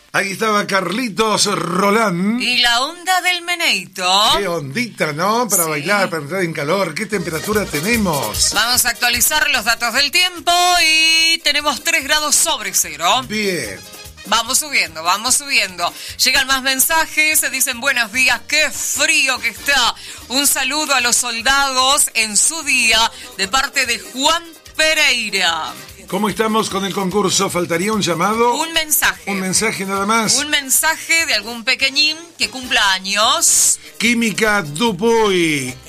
Ahí estaba Carlitos Roland. Y la onda del Meneito. Qué ondita, ¿no? Para bailar, para entrar en calor. ¿Qué temperatura tenemos? Vamos a actualizar los datos del tiempo y tenemos 3 grados sobre cero. Bien. Vamos subiendo. Llegan más mensajes, se dicen buenos días, qué frío que está. Un saludo a los soldados en su día de parte de Juan Pereira. ¿Cómo estamos con el concurso? ¿Faltaría un llamado? Un mensaje. Un mensaje nada más. Un mensaje de algún pequeñín que cumpla años. Química Dupuy.